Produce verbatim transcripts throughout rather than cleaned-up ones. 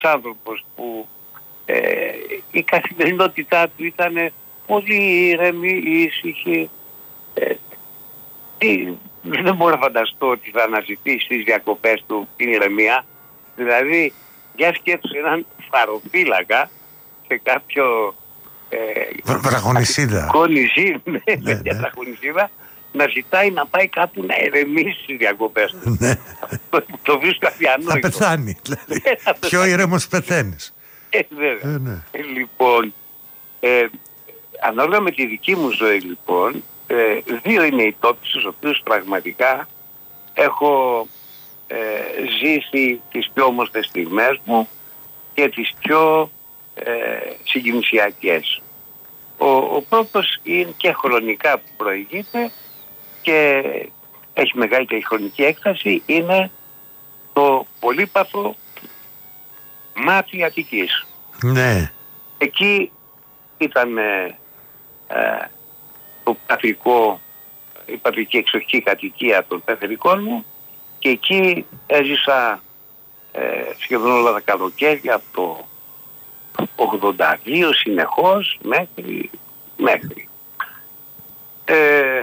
άνθρωπος που ε, η καθημερινότητά του ήταν πολύ ήρεμη, ήσυχη. Ε, ε, δεν μπορώ να φανταστώ ότι θα αναζητήσει στις διακοπές του την ηρεμία. Δηλαδή, για σκέψου έναν φαροφύλακα σε κάποιο ε, βραχονισίδα νησί, ναι, ναι, ναι. βραχονισίδα, να ζητάει να πάει κάπου να ηρεμήσει στις διακοπές του. Ναι. το, το βρίσκω αδιανόητο. Θα πεθάνει, δηλαδή. Πιο ήρεμος πεθαίνεις. Ε, βέβαια. Ε, ναι. ε, λοιπόν, ε, ανάλογα με τη δική μου ζωή, λοιπόν, ε, δύο είναι οι τόποι στους οποίους πραγματικά έχω ε, ζήσει τις πιο όμορφες στιγμές μου και τις πιο ε, συγκινησιακές. Ο, ο πρώτος είναι και χρονικά που προηγείται και έχει μεγαλύτερη χρονική έκταση, είναι το πολύπαθο Μάτι Αττικής. Ναι. Εκεί ήταν ε, ε, το πατρικό, η πατρική εξοχική κατοικία των πεθερικών μου και εκεί έζησα ε, σχεδόν όλα τα καλοκαίρια από το ογδόντα δύο συνεχώς μέχρι, μέχρι. Ε,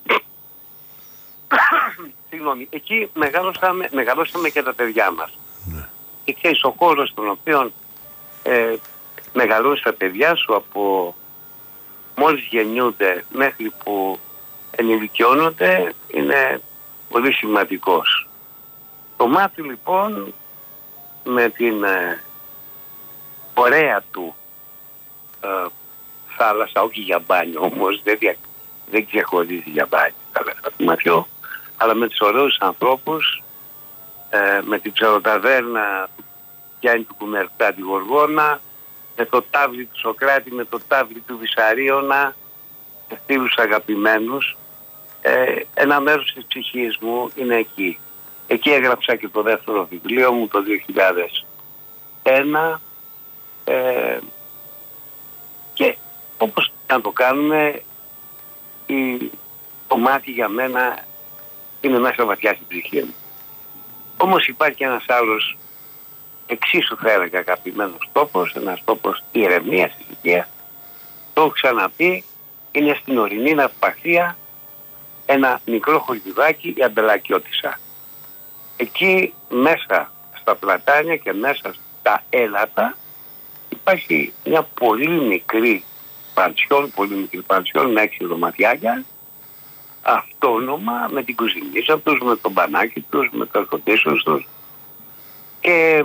συγγνώμη, εκεί μεγαλώσαμε, μεγαλώσαμε και τα παιδιά μας. Ναι. Και ξέρεις, ο χώρος στον οποίο ε, μεγαλώσει τα παιδιά σου από μόλις γεννιούνται μέχρι που ενηλικιώνονται είναι πολύ σημαντικός. Το Μάτι λοιπόν με την ε, ωραία του ε, θάλασσα, όχι για μπάνιο όμως, δεν, δια, δεν ξεχωρίζει για μπάνιο θάλασσα του Ματιού, αλλά με τους ωραίους ανθρώπους, ε, με την ψαροταβέρνα του Γιάννη του Κουμερτά τη Γοργόνα, με το τάβλι του Σοκράτη, με το τάβλι του Βυσαρίωνα, φίλους αγαπημένους. Ε, ένα μέρος της ψυχής μου είναι εκεί. Εκεί έγραψα και το δεύτερο βιβλίο μου το δύο χιλιάδες ένα ε, και όπως και να το κάνουμε, η, το Μάτι για μένα είναι μέσα βαθιά στην ψυχή μου. Όμως υπάρχει ένας άλλος εξίσου θα έλεγα αγαπημένος τόπος, ένας τόπος ηρεμίας της οικίας. Το έχω ξαναπεί, είναι στην ορεινή Ναυπαχθία, ένα μικρό χωριουδάκι, η Αμπελακιώτισσα. Εκεί μέσα στα πλατάνια και μέσα στα έλατα υπάρχει μια πολύ μικρή πανσιόν, πολύ μικρή πανσιόν με έξι δωματιάκια, αυτόνομα, με την κουζινίτσα τους, με το μπανάκι τους, με το air-condition τους και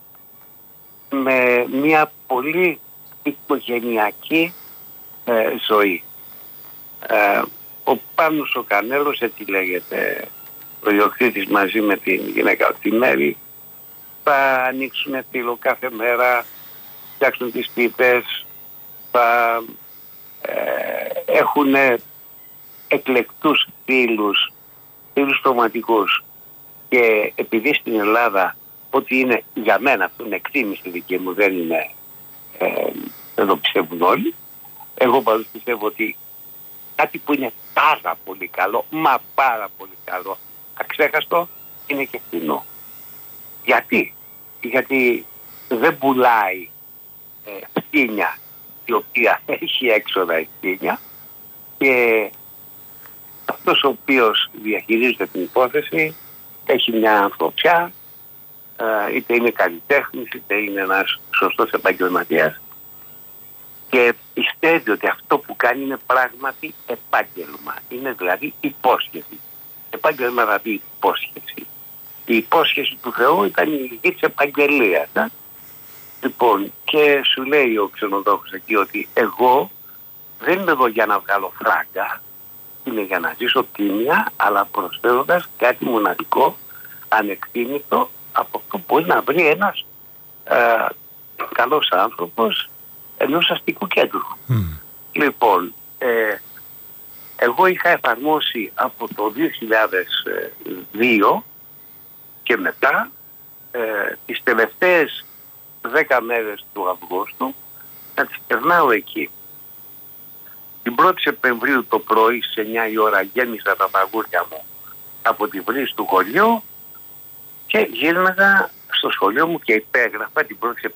με μια πολύ οικογενειακή ε, ζωή. Ε, ο Πάνος ο Κανέλος, έτσι λέγεται ο ιδιοκτήτης, μαζί με την γυναίκα τη Μέρη, θα ανοίξουν φύλλο κάθε μέρα, φτιάξουν τις πίπες, θα ε, έχουν εκλεκτούς φίλους, φίλους πραγματικούς. Και επειδή στην Ελλάδα, ό,τι είναι για μένα, αυτό είναι εκτίμηση δική μου, δεν είναι, ε, δεν το πιστεύουν όλοι, εγώ πάντως πιστεύω ότι κάτι που είναι πάρα πολύ καλό, μα πάρα πολύ καλό, αξέχαστο, είναι και φθηνό. Γιατί? Γιατί δεν πουλάει ε, φτύνια η οποία έχει έξοδα η φτύνια και αυτός ο οποίος διαχειρίζεται την υπόθεση έχει μια ανθρωπιά, ε, είτε είναι καλλιτέχνης είτε είναι ένας σωστός επαγγελματίας και πιστεύει ότι αυτό που κάνει είναι πράγματι επάγγελμα, είναι δηλαδή υπόσχεση. Επάγγελμα δηλαδή υπόσχεση. Η υπόσχεση του Θεού ήταν η γη της επαγγελίας. Ε? Λοιπόν, και σου λέει ο ξενοδόχος εκεί ότι εγώ δεν είμαι εδώ για να βγάλω φράγκα, είναι για να ζήσω τίμια, αλλά προσφέροντας κάτι μοναδικό, ανεκτήμητο από αυτό που μπορεί να βρει ένας ε, καλός άνθρωπος ενός αστικού κέντρου. Mm. Λοιπόν, ε, εγώ είχα εφαρμόσει από το δύο χιλιάδες δύο και μετά ε, τις τελευταίες δέκα μέρες του Αυγούστου να τις περνάω εκεί. Την πρώτη Σεπτεμβρίου το πρωί σε εννιά η ώρα γέμισα τα παγούρια μου από τη βρύση του χωριού και γύρναγα στο σχολείο μου και υπέγραφα την πρώτη